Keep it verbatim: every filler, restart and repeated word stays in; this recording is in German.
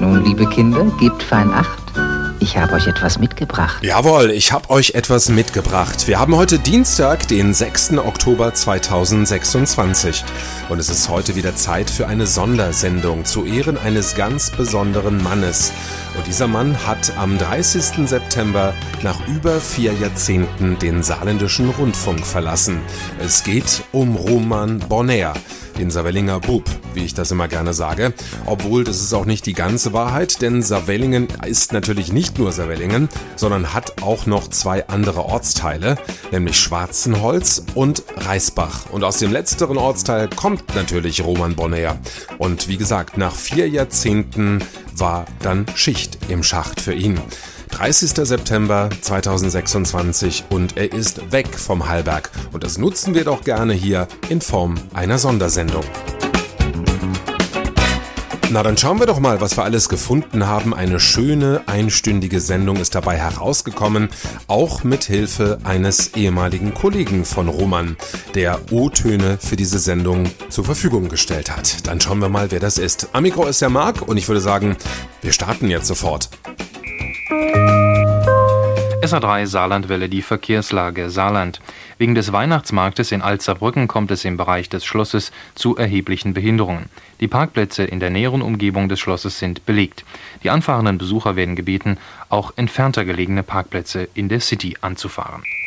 Nun, liebe Kinder, gebt fein Acht. Ich habe euch etwas mitgebracht. Jawohl, ich habe euch etwas mitgebracht. Wir haben heute Dienstag, den sechsten Oktober zweitausendsechsundzwanzig. Und es ist heute wieder Zeit für eine Sondersendung zu Ehren eines ganz besonderen Mannes. Und dieser Mann hat am dreißigsten September nach über vier Jahrzehnten den saarländischen Rundfunk verlassen. Es geht um Roman Bonheur, den Saarvellinger Bub, wie ich das immer gerne sage. Obwohl, das ist auch nicht die ganze Wahrheit, denn Saarvellingen ist natürlich nicht nur Saarvellingen, sondern hat auch noch zwei andere Ortsteile, nämlich Schwarzenholz und Reisbach. Und aus dem letzteren Ortsteil kommt natürlich Roman Bonheur. Und wie gesagt, nach vier Jahrzehnten war dann Schicht im Schacht für ihn. dreißigsten September zweitausendsechsundzwanzig und er ist weg vom Hallberg. Und das nutzen wir doch gerne hier in Form einer Sondersendung. Na, dann schauen wir doch mal, was wir alles gefunden haben. Eine schöne, einstündige Sendung ist dabei herausgekommen, auch mit Hilfe eines ehemaligen Kollegen von Roman, der O-Töne für diese Sendung zur Verfügung gestellt hat. Dann schauen wir mal, wer das ist. Am Mikro ist der Marc und ich würde sagen, wir starten jetzt sofort. S A drei Saarlandwelle, die Verkehrslage Saarland. Wegen des Weihnachtsmarktes in Alzerbrücken kommt es im Bereich des Schlosses zu erheblichen Behinderungen. Die Parkplätze in der näheren Umgebung des Schlosses sind belegt. Die anfahrenden Besucher werden gebeten, auch entfernter gelegene Parkplätze in der City anzufahren.